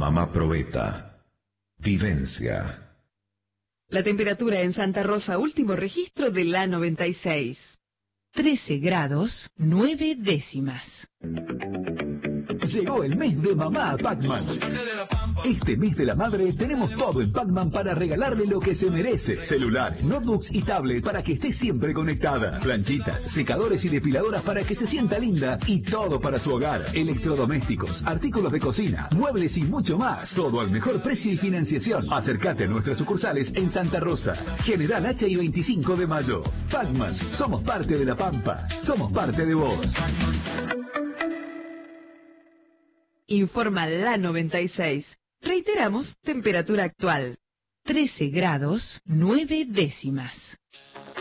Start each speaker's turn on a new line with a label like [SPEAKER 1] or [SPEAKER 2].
[SPEAKER 1] Mamá Probeta. Vivencia.
[SPEAKER 2] La temperatura en Santa Rosa, último registro de la 96. 13 grados, 9 décimas.
[SPEAKER 3] Llegó el mes de mamá a Pacman. Este mes de la madre tenemos todo en Pacman para regalarle lo que se merece. Celulares, notebooks y tablets para que esté siempre conectada. Planchitas, secadores y depiladoras para que se sienta linda. Y todo para su hogar. Electrodomésticos, artículos de cocina, muebles y mucho más. Todo al mejor precio y financiación. Acércate a nuestras sucursales en Santa Rosa, General H y 25 de Mayo. Pacman, somos parte de La Pampa. Somos parte de vos.
[SPEAKER 2] Informa la 96. Reiteramos, temperatura actual. 13 grados, 9 décimas.